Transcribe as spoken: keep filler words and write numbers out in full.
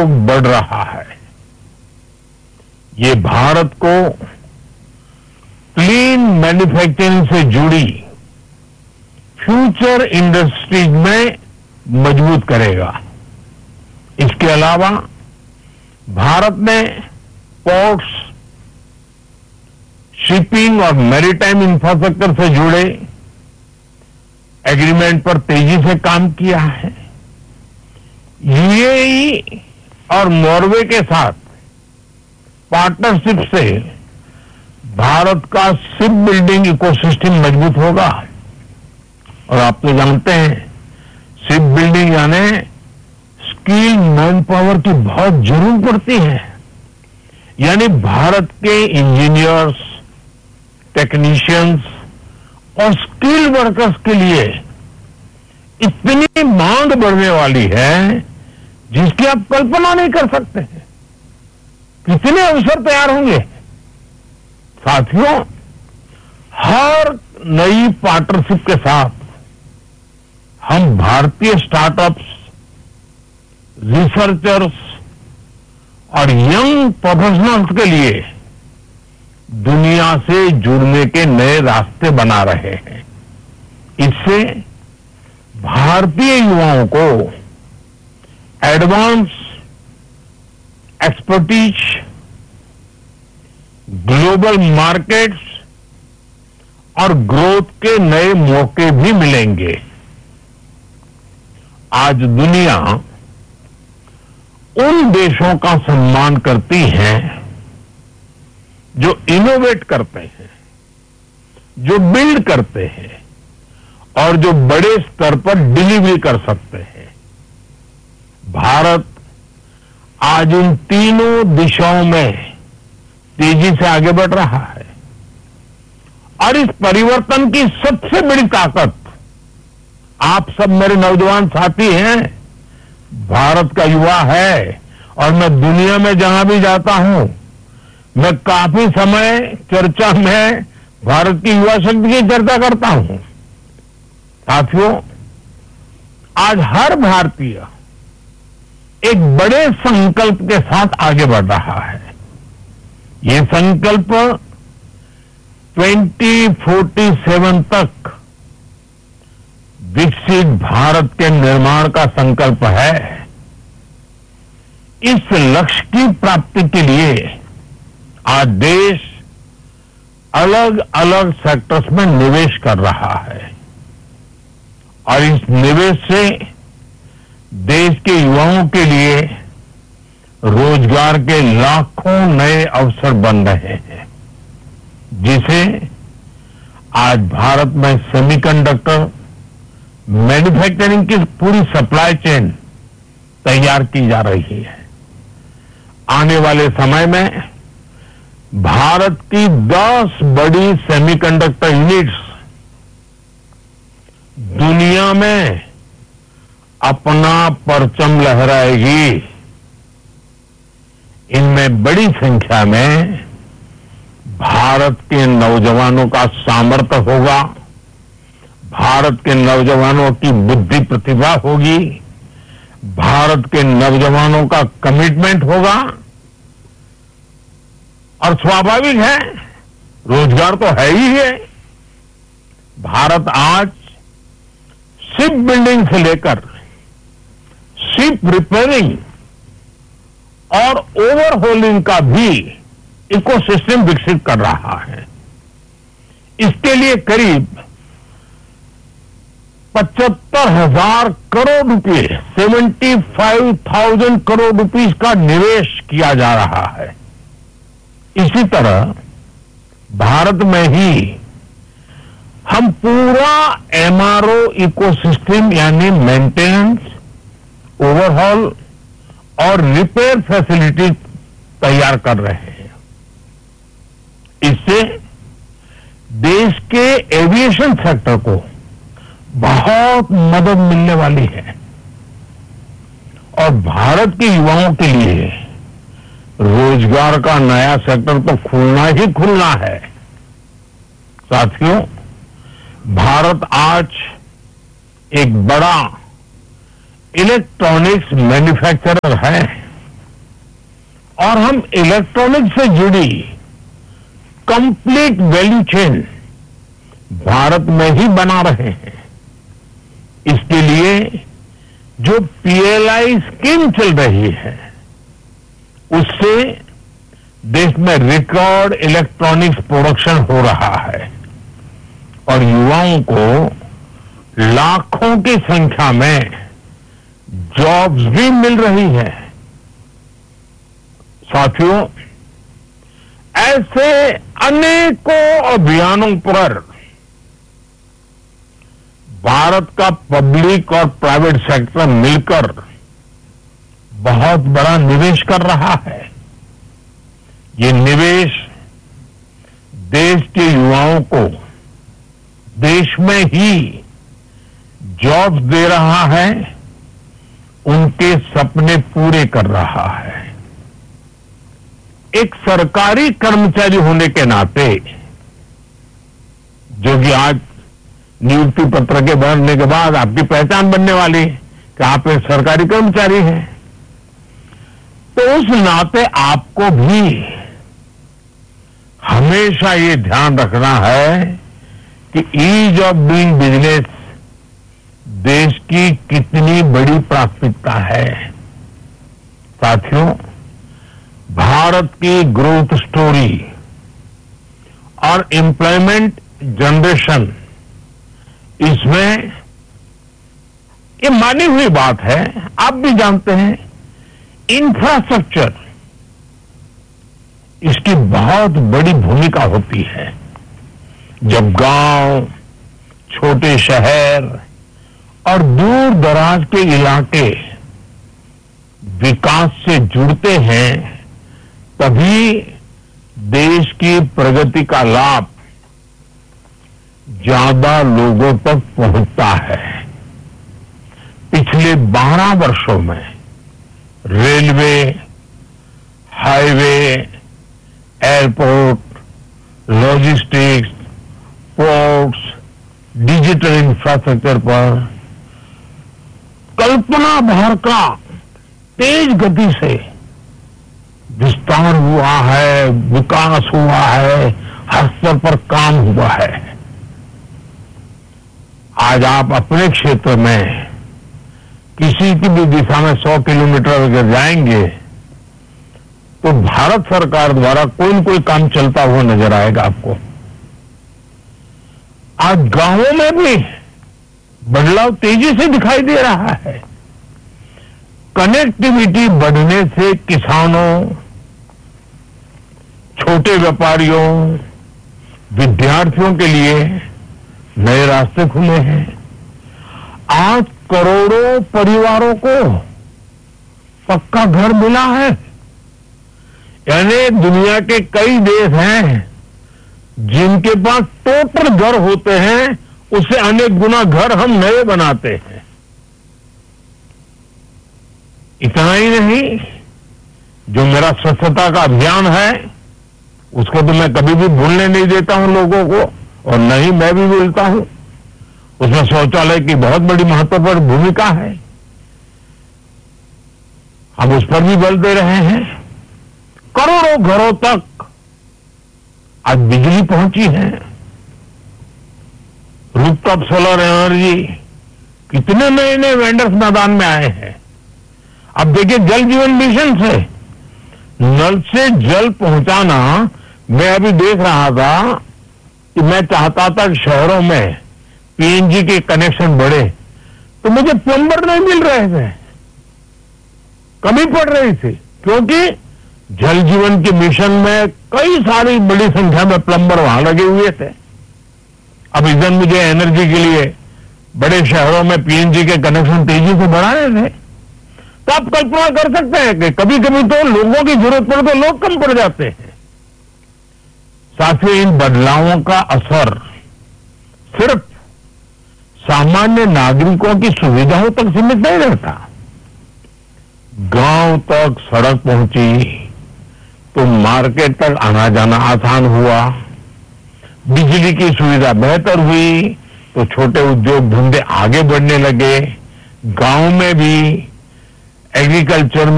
उपयोग बढ़ रहा है। ये भारत को क्लीन मैन्युफैक्चरिंग से जुड़ी फ्यूचर इंडस्ट्रीज में मजबूत करेगा। इसके अलावा भारत ने पोर्ट्स, शिपिंग और मैरीटाइम इंफ्रास्ट्रक्चर से जुड़े एग्रीमेंट पर तेजी से काम किया है। यूएई और नॉर्वे के साथ पार्टनरशिप से भारत का शिप बिल्डिंग इकोसिस्टम मजबूत होगा। और आप तो जानते हैं, शिप बिल्डिंग यानी स्किल मैन पावर की बहुत जरूरत पड़ती है। यानी भारत के इंजीनियर्स, टेक्नीशियंस और स्किल वर्कर्स के लिए इतनी मांग बढ़ने वाली है जिसकी आप कल्पना नहीं कर सकते हैं। कितने अवसर तैयार होंगे। साथियों, हर नई पार्टनरशिप के साथ हम भारतीय स्टार्टअप्स, रिसर्चर्स और यंग प्रोफेशनल्स के लिए दुनिया से जुड़ने के नए रास्ते बना रहे हैं। इससे भारतीय युवाओं को एडवांस एक्सपर्टीज, ग्लोबल मार्केट्स और ग्रोथ के नए मौके भी मिलेंगे। आज दुनिया उन देशों का सम्मान करती है जो इनोवेट करते हैं, जो बिल्ड करते हैं और जो बड़े स्तर पर डिलीवरी कर सकते हैं। भारत आज इन तीनों दिशाओं में तेजी से आगे बढ़ रहा है और इस परिवर्तन की सबसे बड़ी ताकत आप सब मेरे नौजवान साथी हैं। भारत का युवा है और मैं दुनिया में जहां भी जाता हूं, मैं काफी समय चर्चा में भारत की युवा शक्ति की चर्चा करता हूं। साथियों, आज हर भारतीय एक बड़े संकल्प के साथ आगे बढ़ रहा है। ये संकल्प ट्वेंटी फोर्टी सेवन तक विकसित भारत के निर्माण का संकल्प है। इस लक्ष्य की प्राप्ति के लिए आज देश अलग अलग सेक्टर्स में निवेश कर रहा है और इस निवेश से देश के युवाओं के लिए रोजगार के लाखों नए अवसर बन रहे हैं, जिसे आज भारत में सेमीकंडक्टर मैन्युफैक्चरिंग की पूरी सप्लाई चेन तैयार की जा रही है। आने वाले समय में भारत की दस बड़ी सेमीकंडक्टर यूनिट्स दुनिया में अपना परचम लहराएगी। इनमें बड़ी संख्या में भारत के नौजवानों का सामर्थ्य होगा, भारत के नौजवानों की बुद्धि प्रतिभा होगी, भारत के नौजवानों का कमिटमेंट होगा और स्वाभाविक है, रोजगार तो है ही है। भारत आज शिप बिल्डिंग से लेकर शिप रिपेयरिंग और ओवरहोलिंग का भी इकोसिस्टम विकसित कर रहा है। इसके लिए करीब पचहत्तर हजार करोड़ रुपए, seventy five thousand crore rupees का निवेश किया जा रहा है। इसी तरह भारत में ही हम पूरा एमआरओ इकोसिस्टम यानी मेंटेनेंस, ओवरहॉल और रिपेयर फैसिलिटी तैयार कर रहे हैं। इससे देश के एविएशन सेक्टर को बहुत मदद मिलने वाली है और भारत के युवाओं के लिए रोजगार का नया सेक्टर तो खुलना ही खुलना है। साथियों, भारत आज एक बड़ा इलेक्ट्रॉनिक्स मैन्युफैक्चरर है और हम इलेक्ट्रॉनिक से जुड़ी कंप्लीट वैल्यू चेन भारत में ही बना रहे हैं। इसके लिए जो पीएलआई स्कीम चल रही है, उससे देश में रिकॉर्ड इलेक्ट्रॉनिक्स प्रोडक्शन हो रहा है और युवाओं को लाखों की संख्या में जॉब्स भी मिल रही है। साथियों, ऐसे अनेकों अभियानों पर भारत का पब्लिक और प्राइवेट सेक्टर मिलकर बहुत बड़ा निवेश कर रहा है। ये निवेश देश के युवाओं को देश में ही जॉब्स दे रहा है, उनके सपने पूरे कर रहा है। एक सरकारी कर्मचारी होने के नाते, जो कि आज नियुक्ति पत्र के भरने के बाद आपकी पहचान बनने वाली कि आप एक सरकारी कर्मचारी हैं, तो उस नाते आपको भी हमेशा ये ध्यान रखना है कि ईज ऑफ डूइंग बिजनेस देश की कितनी बड़ी प्राथमिकता है। साथियों, भारत की ग्रोथ स्टोरी और एम्प्लॉयमेंट जनरेशन, इसमें ये मानी हुई बात है, आप भी जानते हैं, इंफ्रास्ट्रक्चर इसकी बहुत बड़ी भूमिका होती है। जब गांव, छोटे शहर और दूर दराज के इलाके विकास से जुड़ते हैं, तभी देश की प्रगति का लाभ ज्यादा लोगों तक पहुंचता है। पिछले बारह वर्षों में railway, highway, airport, logistics, ports, digital infrastructure पर कल्पना भर का तेज गति से विस्तार हुआ है, विकास हुआ है, हर स्तर पर काम हुआ है। आज आप अपने क्षेत्र में किसी की भी दिशा में सौ किलोमीटर अगर जाएंगे तो भारत सरकार द्वारा कोई न कोई काम चलता हुआ नजर आएगा आपको। आज गांवों में भी बदलाव तेजी से दिखाई दे रहा है। कनेक्टिविटी बढ़ने से किसानों, छोटे व्यापारियों, विद्यार्थियों के लिए नए रास्ते खुले हैं। आज करोड़ों परिवारों को पक्का घर मिला है। यानी दुनिया के कई देश हैं जिनके पास टोटल घर होते हैं, उससे अनेक गुना घर हम नए बनाते हैं। इतना ही नहीं, जो मेरा स्वच्छता का अभियान है उसको तो मैं कभी भी भूलने नहीं देता हूं लोगों को, और नहीं मैं भी बोलता हूं। उसमें शौचालय की बहुत बड़ी महत्वपूर्ण भूमिका है, हम उस पर भी बल दे रहे हैं। करोड़ों घरों तक आज बिजली पहुंची है। रूफटॉप सोलर एनर्जी, कितने नए नए वेंडर्स मैदान में आए हैं। अब देखिए, जल जीवन मिशन से नल से जल पहुंचाना, मैं अभी देख रहा था कि मैं चाहता था कि शहरों में पीएनजी के कनेक्शन बढ़े, तो मुझे प्लम्बर नहीं मिल रहे थे, कमी पड़ रही थी, क्योंकि जल जीवन के मिशन में कई सारी बड़ी संख्या में प्लम्बर वहां लगे हुए थे। अब इधर मुझे एनर्जी के लिए बड़े शहरों में पीएनजी के कनेक्शन तेजी से बढ़ाने थे। तो आप कल्पना कर सकते हैं कि कभी कभी तो लोगों की जरूरत पड़े तो लोग कम पड़ जाते हैं। साथियों, इन बदलावों का असर सिर्फ सामान्य नागरिकों की सुविधाओं तक सीमित नहीं रहता। गांव तक सड़क पहुंची तो मार्केट तक आना जाना आसान हुआ, बिजली की सुविधा बेहतर हुई तो छोटे उद्योग धंधे आगे बढ़ने लगे, गांव में भी एग्रीकल्चर